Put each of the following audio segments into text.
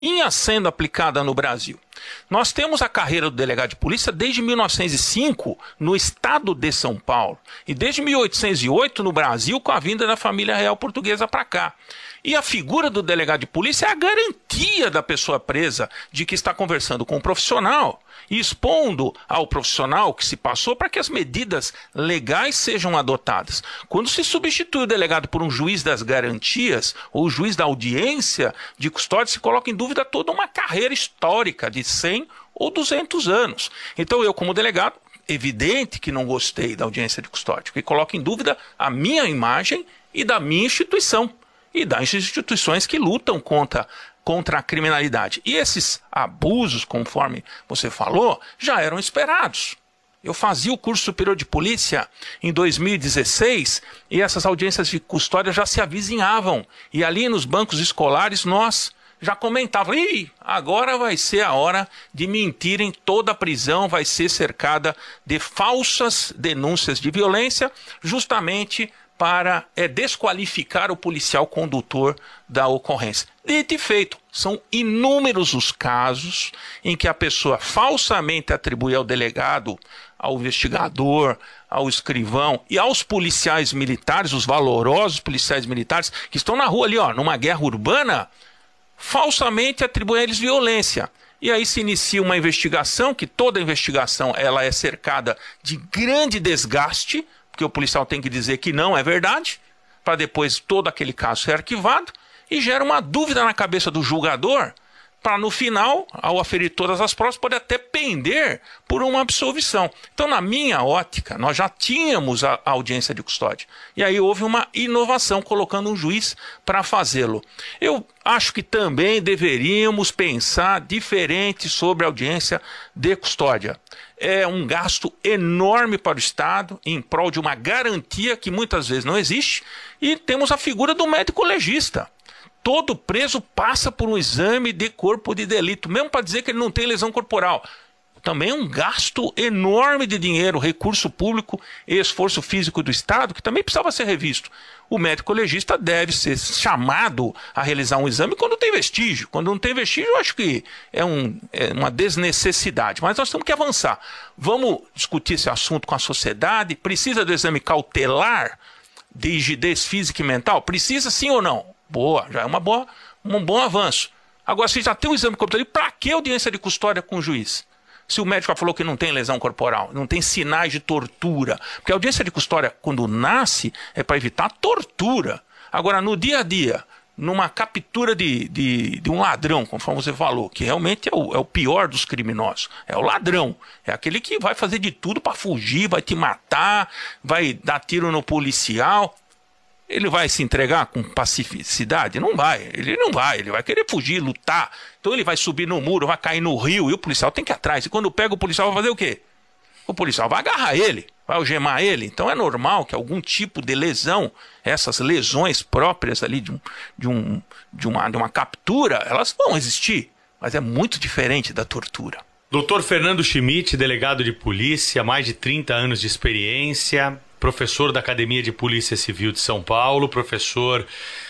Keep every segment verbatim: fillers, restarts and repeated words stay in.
vinha sendo aplicada no Brasil. Nós temos a carreira do delegado de polícia desde mil novecentos e cinco no estado de São Paulo e desde mil oitocentos e oito no Brasil com a vinda da família real portuguesa para cá. E a figura do delegado de polícia é a garantia da pessoa presa de que está conversando com um profissional e expondo ao profissional que se passou para que as medidas legais sejam adotadas. Quando se substitui o delegado por um juiz das garantias ou juiz da audiência de custódia, se coloca em dúvida toda uma carreira histórica de cem ou duzentos anos. Então eu, como delegado, evidente que não gostei da audiência de custódia, que coloca em dúvida a minha imagem e da minha instituição. E das instituições que lutam contra, contra a criminalidade. E esses abusos, conforme você falou, já eram esperados. Eu fazia o curso superior de polícia em dois mil e dezesseis e essas audiências de custódia já se avizinhavam. E ali nos bancos escolares nós já comentávamos, ih, agora vai ser a hora de mentirem, toda a prisão vai ser cercada de falsas denúncias de violência, justamente para é, desqualificar o policial condutor da ocorrência. Dito e feito, são inúmeros os casos em que a pessoa falsamente atribui ao delegado, ao investigador, ao escrivão e aos policiais militares, os valorosos policiais militares, que estão na rua ali, ó, numa guerra urbana, falsamente atribui a eles violência. E aí se inicia uma investigação, que toda investigação ela é cercada de grande desgaste, porque o policial tem que dizer que não é verdade, para depois todo aquele caso ser arquivado, e gera uma dúvida na cabeça do julgador, para no final, ao aferir todas as provas, pode até pender por uma absolvição. Então, na minha ótica, nós já tínhamos a audiência de custódia. E aí houve uma inovação, colocando um juiz para fazê-lo. Eu acho que também deveríamos pensar diferente sobre a audiência de custódia. É um gasto enorme para o Estado, em prol de uma garantia que muitas vezes não existe, e temos a figura do médico legista. Todo preso passa por um exame de corpo de delito, mesmo para dizer que ele não tem lesão corporal. Também é um gasto enorme de dinheiro, recurso público e esforço físico do Estado, que também precisava ser revisto. O médico legista deve ser chamado a realizar um exame quando tem vestígio. Quando não tem vestígio, eu acho que é, um, é uma desnecessidade. Mas nós temos que avançar. Vamos discutir esse assunto com a sociedade. Precisa do exame cautelar de rigidez física e mental? Precisa sim ou não? Boa, já é uma boa, um bom avanço. Agora, se já tem o exame corporal, para que audiência de custódia com o juiz? Se o médico já falou que não tem lesão corporal, não tem sinais de tortura. Porque a audiência de custódia, quando nasce, é para evitar tortura. Agora, no dia a dia, numa captura de, de, de um ladrão, conforme você falou, que realmente é o, é o pior dos criminosos, é o ladrão. É aquele que vai fazer de tudo para fugir, vai te matar, vai dar tiro no policial. Ele vai se entregar com pacificidade? Não vai, ele não vai, ele vai querer fugir, lutar. Então ele vai subir no muro, vai cair no rio e o policial tem que ir atrás. E quando pega o policial vai fazer o quê? O policial vai agarrar ele, vai algemar ele. Então é normal que algum tipo de lesão, essas lesões próprias ali de, um, de, um, de, uma, de uma captura, elas vão existir. Mas é muito diferente da tortura. doutor Fernando Schmidt, delegado de polícia, mais de trinta anos de experiência, professor da Academia de Polícia Civil de São Paulo, professor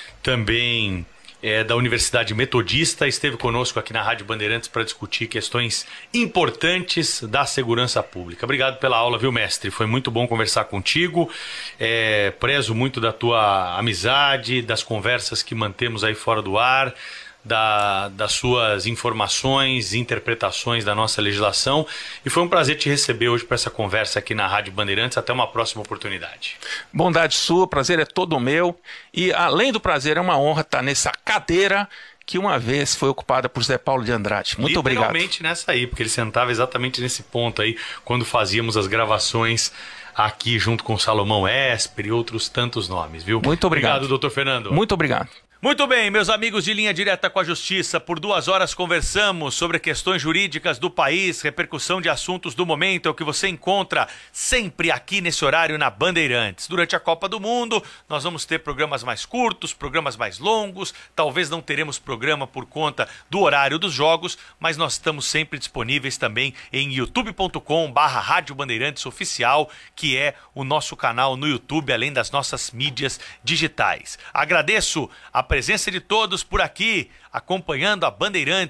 também é, da Universidade Metodista, esteve conosco aqui na Rádio Bandeirantes para discutir questões importantes da segurança pública. Obrigado pela aula, viu, mestre? Foi muito bom conversar contigo. É, prezo muito da tua amizade, das conversas que mantemos aí fora do ar, Da, das suas informações, interpretações da nossa legislação, e foi um prazer te receber hoje para essa conversa aqui na Rádio Bandeirantes. Até uma próxima oportunidade. Bondade sua, prazer é todo meu, e além do prazer é uma honra estar nessa cadeira que uma vez foi ocupada por Zé Paulo de Andrade. Muito obrigado. Literalmente nessa aí, porque ele sentava exatamente nesse ponto aí, quando fazíamos as gravações aqui junto com Salomão Esper e outros tantos nomes, viu? Muito obrigado. Obrigado, doutor Fernando. Muito obrigado. Muito bem, meus amigos de Linha Direta com a Justiça, por duas horas conversamos sobre questões jurídicas do país, repercussão de assuntos do momento, é o que você encontra sempre aqui nesse horário na Bandeirantes. Durante a Copa do Mundo, nós vamos ter programas mais curtos, programas mais longos, talvez não teremos programa por conta do horário dos jogos, mas nós estamos sempre disponíveis também em youtube ponto com barra Rádio Bandeirantes Oficial, que é o nosso canal no YouTube, além das nossas mídias digitais. Agradeço a presença de todos por aqui, acompanhando a Bandeirantes.